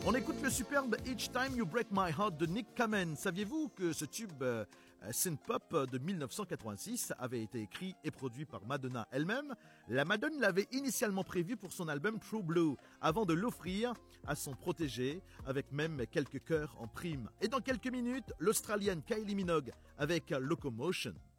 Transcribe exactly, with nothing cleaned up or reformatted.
On écoute le superbe Each Time You Break My Heart de Nick Kamen. Saviez-vous que ce tube euh, synth-pop de mille neuf cent quatre-vingt-six avait été écrit et produit par Madonna elle-même? La Madonna l'avait initialement prévu pour son album True Blue, avant de l'offrir à son protégé, avec même quelques chœurs en prime. Et dans quelques minutes, l'Australienne Kylie Minogue avec Locomotion.